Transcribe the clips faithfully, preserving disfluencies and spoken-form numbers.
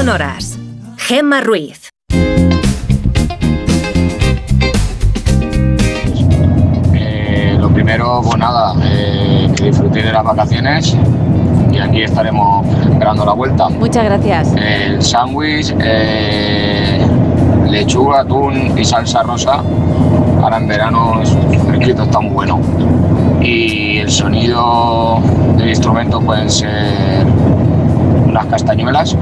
sonoras. Gemma Ruiz. Eh, lo primero, pues nada, eh, que disfrutéis de las vacaciones y aquí estaremos esperando la vuelta. Muchas gracias. El sándwich, eh, lechuga, atún y salsa rosa. Ahora en verano es fresquito, está muy bueno. Y el sonido del instrumento pueden ser unas castañuelas.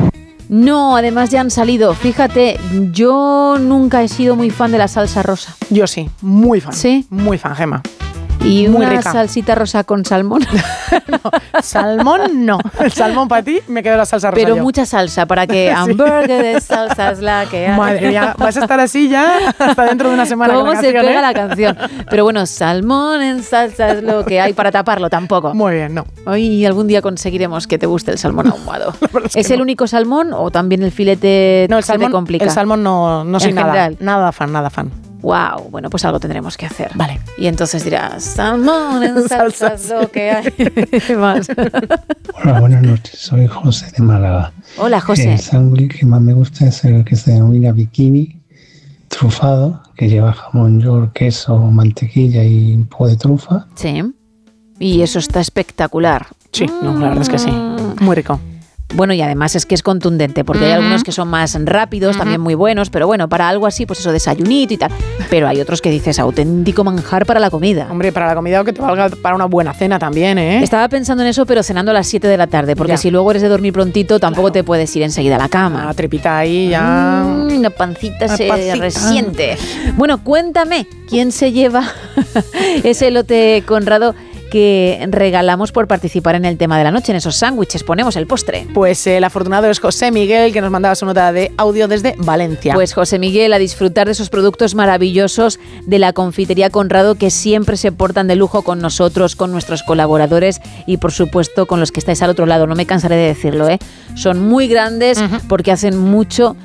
No, además ya han salido. Fíjate, yo nunca he sido muy fan de la salsa rosa. Yo sí, muy fan. ¿Sí? Muy fan, Gemma. ¿Y muy una rica. salsita rosa con salmón? No, salmón no. El salmón para ti, me quedo la salsa rosa. Pero yo. mucha salsa, para que Sí. hamburger de salsa es la que hay. Madre mía, vas a estar así ya hasta dentro de una semana. ¿Cómo con la se canción, pega eh? la canción? Pero bueno, salmón en salsa es lo que hay para taparlo, tampoco. Muy bien, no. Hoy algún día conseguiremos que te guste el salmón ahumado. es ¿Es que el no. único salmón o también el filete No, el se te salmón, complica? el salmón no, no soy En nada. general. Nada fan, nada fan. Wow, bueno, pues algo tendremos que hacer. Vale. Y entonces dirás, salmón en salsa es lo que hay. Más. Hola, buenas noches. Soy José de Málaga. Hola, José. El sándwich que más me gusta es el que se denomina bikini trufado, que lleva jamón york, queso, mantequilla y un poco de trufa. Sí. Y eso está espectacular. Sí, no, la verdad es que sí. Muy rico. Bueno, y además es que es contundente, porque uh-huh. hay algunos que son más rápidos, uh-huh. también muy buenos, pero bueno, para algo así, pues eso, desayunito y tal. Pero hay otros que dices, auténtico manjar para la comida. Hombre, para la comida o que te valga para una buena cena también, ¿eh? Estaba pensando en eso, pero cenando a las siete de la tarde, porque ya. si luego eres de dormir prontito, tampoco claro. te puedes ir enseguida a la cama. La trepita ahí ya... Mm, la pancita la se pancita. resiente. Bueno, cuéntame, ¿quién se lleva ese lote Conrado que regalamos por participar en el tema de la noche, en esos sándwiches? Ponemos el postre. Pues el afortunado es José Miguel, que nos mandaba su nota de audio desde Valencia. Pues José Miguel, a disfrutar de esos productos maravillosos de la confitería Conrado, que siempre se portan de lujo con nosotros, con nuestros colaboradores y por supuesto con los que estáis al otro lado. No me cansaré de decirlo, ¿eh? Son muy grandes uh-huh. porque hacen mucho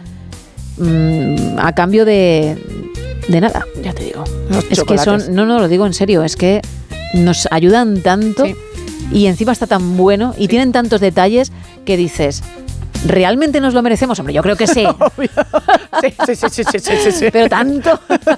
mmm, a cambio de, de nada. Ya te digo. Es que son, no, no, lo digo en serio, es que nos ayudan tanto sí. y encima está tan bueno y sí. tienen tantos detalles que dices, ¿realmente nos lo merecemos? Hombre, yo creo que sí. sí, sí, sí, sí, sí, sí, sí. Pero tanto.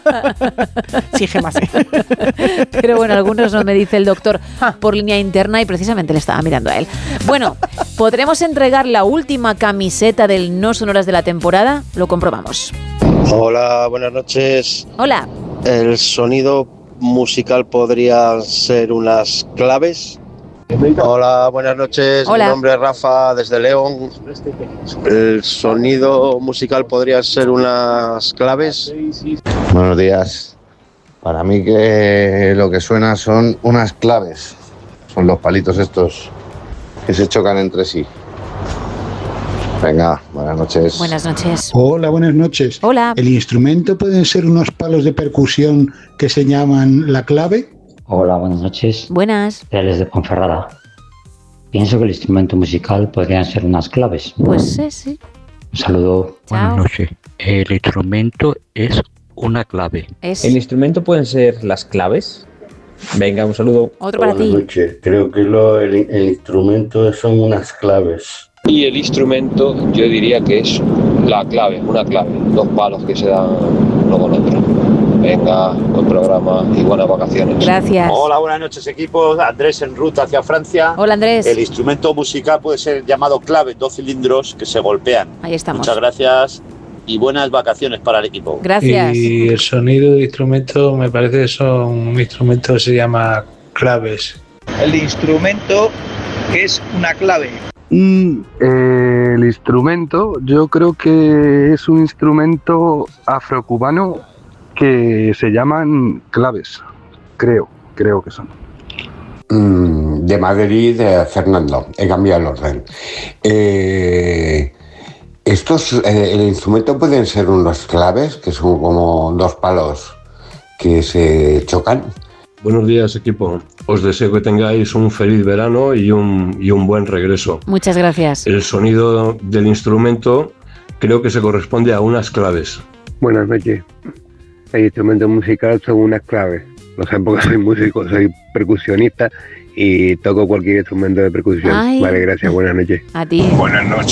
Sí, Gemma, sí. Pero bueno, algunos nos me dice el doctor por línea interna y precisamente le estaba mirando a él. Bueno, ¿podremos entregar la última camiseta del No Sonoras de la temporada? Lo comprobamos. Hola, buenas noches. Hola. El sonido musical podría ser unas claves. Hola, buenas noches. Hola. Mi nombre es Rafa, desde León. El sonido musical podría ser unas claves. Buenos días. Para mí que lo que suena son unas claves. Son los palitos estos que se chocan entre sí. Venga, buenas noches. Buenas noches. Hola, buenas noches. Hola. ¿El instrumento pueden ser unos palos de percusión que se llaman la clave? Hola, buenas noches. Buenas. Reales de Ponferrada. Pienso que el instrumento musical podrían ser unas claves. Pues sí, sí. Un saludo. Chao. Buenas noches. El instrumento es una clave. Es... ¿El instrumento pueden ser las claves? Venga, un saludo. Otro para Buenas ti. Noches. Creo que lo, el, el instrumento son unas claves. Y el instrumento yo diría que es la clave, una clave, dos palos que se dan uno con otro. Venga, buen programa y buenas vacaciones. Gracias. Hola, buenas noches equipo. Andrés en ruta hacia Francia. Hola Andrés. El instrumento musical puede ser llamado clave, dos cilindros que se golpean. Ahí estamos. Muchas gracias y buenas vacaciones para el equipo. Gracias. Y el sonido del instrumento me parece que son un instrumento que se llama claves. El instrumento es una clave. Y eh, el instrumento, yo creo que es un instrumento afrocubano que se llaman claves, creo, creo que son. Mm, de Madrid, de Fernando, he cambiado el orden. Eh, estos, eh, el instrumento pueden ser unos claves, que son como dos palos que se chocan. Buenos días, equipo. Os deseo que tengáis un feliz verano y un, y un buen regreso. Muchas gracias. El sonido del instrumento creo que se corresponde a unas claves. Buenas noches. El instrumento musical son unas claves. Lo sé porque soy músico, soy percusionista y toco cualquier instrumento de percusión. Ay. Vale, gracias. Buenas noches. A ti. Buenas noches.